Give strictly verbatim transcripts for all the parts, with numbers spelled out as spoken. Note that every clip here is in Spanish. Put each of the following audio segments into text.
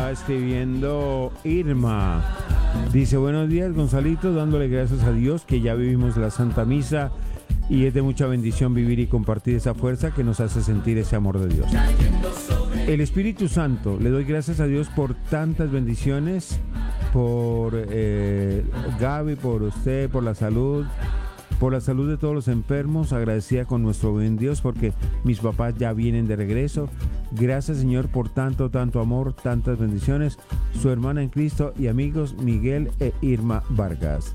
está escribiendo Irma. Dice, buenos días, Gonzalito, dándole gracias a Dios que ya vivimos la Santa Misa y es de mucha bendición vivir y compartir esa fuerza que nos hace sentir ese amor de Dios. El Espíritu Santo, le doy gracias a Dios por tantas bendiciones, por eh, Gaby, por usted, por la salud, por la salud de todos los enfermos, agradecida con nuestro buen Dios porque mis papás ya vienen de regreso. Gracias, Señor, por tanto, tanto amor, tantas bendiciones. Su hermana en Cristo y amigos Miguel e Irma Vargas.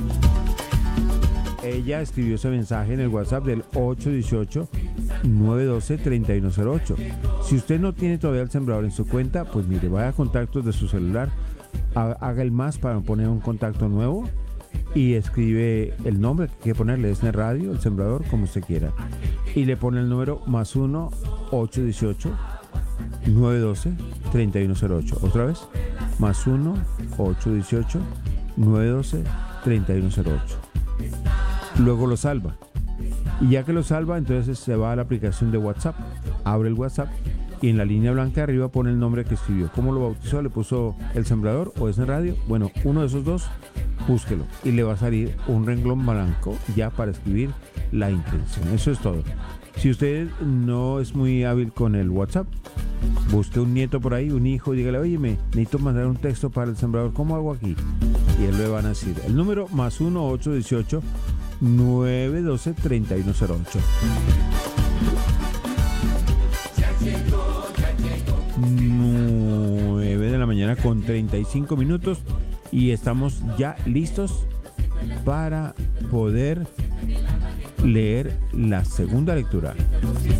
Ella escribió ese mensaje en el WhatsApp del ocho uno ocho, nueve uno dos, tres uno cero ocho. Si usted no tiene todavía el Sembrador en su cuenta, pues mire, vaya a contactos de su celular, haga el más para poner un contacto nuevo y escribe el nombre que quiere ponerle, es en radio, el Sembrador, como usted quiera. Y le pone el número más uno, ocho uno ocho, nueve uno dos, tres uno cero ocho. Otra vez, más uno, ocho uno ocho, nueve uno dos, tres uno cero ocho. Luego lo salva. Y ya que lo salva, entonces se va a la aplicación de WhatsApp, abre el WhatsApp y en la línea blanca arriba pone el nombre que escribió. ¿Cómo lo bautizó? ¿Le puso El Sembrador o es en radio? Bueno, uno de esos dos, búsquelo y le va a salir un renglón blanco ya para escribir la intención. Eso es todo. Si usted no es muy hábil con el WhatsApp, busque un nieto por ahí, un hijo, y dígale, oye, me necesito mandar un texto para El Sembrador, ¿cómo hago aquí? Y él le van a decir el número más uno, ocho uno ocho, nueve uno dos, tres uno cero ocho. nueve de la mañana con treinta y cinco minutos y estamos ya listos para poder leer la segunda lectura.